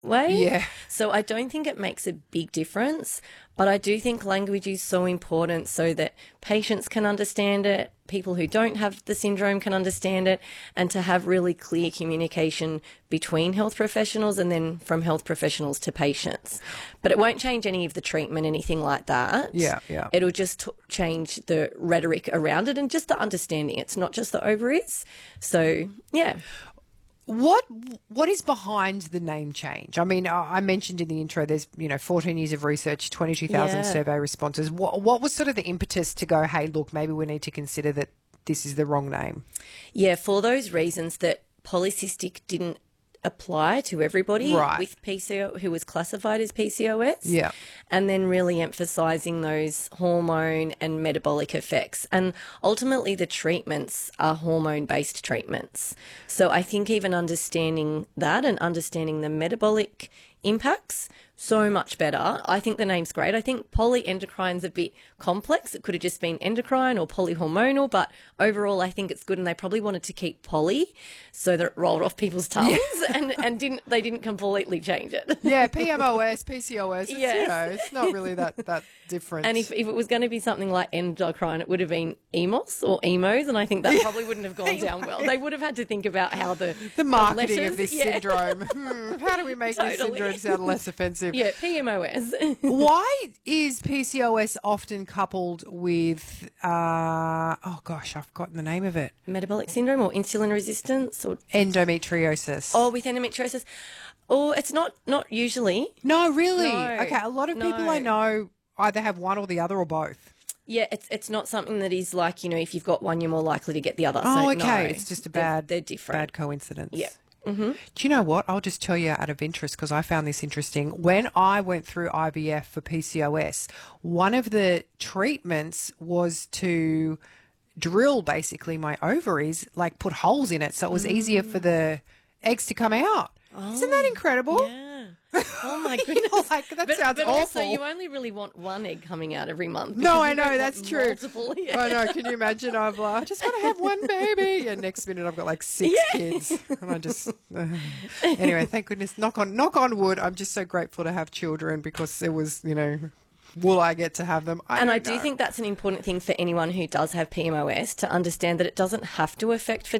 way. Yeah. So I don't think it makes a big difference, but I do think language is so important so that patients can understand it, people who don't have the syndrome can understand it, and to have really clear communication between health professionals and then from health professionals to patients. But it won't change any of the treatment, anything like that. Yeah. It'll just change the rhetoric around it and just the understanding. It's not just the ovaries. So, yeah. What is behind the name change? I mean, I mentioned in the intro, there's 14 years of research, 22,000 survey responses. What was sort of the impetus to go, hey, look, maybe we need to consider that this is the wrong name? Yeah, for those reasons that polycystic didn't apply to everybody with PCO who was classified as PCOS. Yeah. And then really emphasising those hormone and metabolic effects. And ultimately the treatments are hormone-based treatments. So I think even understanding that and understanding the metabolic impacts, so much better. I think the name's great. I think polyendocrine's a bit complex. It could have just been endocrine or polyhormonal, but overall I think it's good, and they probably wanted to keep poly so that it rolled off people's tongues and didn't completely change it. Yeah, PMOS, PCOS, it's not really that different. And if it was going to be something like endocrine, it would have been EMOS or EMOs, and I think that probably wouldn't have gone down well. They would have had to think about how the marketing letters, of this syndrome. How do we make this syndrome sound less offensive? Yeah, PMOS. Why is PCOS often coupled with, I've forgotten the name of it. Metabolic syndrome or insulin resistance or endometriosis. Oh, with endometriosis. Oh, it's not usually. No, really? No, okay, a lot of people I know either have one or the other or both. Yeah, it's not something that is like, if you've got one, you're more likely to get the other. Oh, so okay. No, it's just a bad, they're different. Bad coincidence. Yeah. Mm-hmm. Do you know what? I'll just tell you out of interest because I found this interesting. When I went through IVF for PCOS, one of the treatments was to drill basically my ovaries, like put holes in it so it was easier for the eggs to come out. Oh, isn't that incredible? Yeah. Oh my goodness! That sounds awful. Also, you only really want one egg coming out every month. No, I know that's true. Multiple, I know. Can you imagine? I'm like, I just want to have one baby, and next minute I've got like 6 kids, and I just anyway. Thank goodness. Knock on wood. I'm just so grateful to have children because there was, will I get to have them? I do think that's an important thing for anyone who does have PMOS to understand that it doesn't have to affect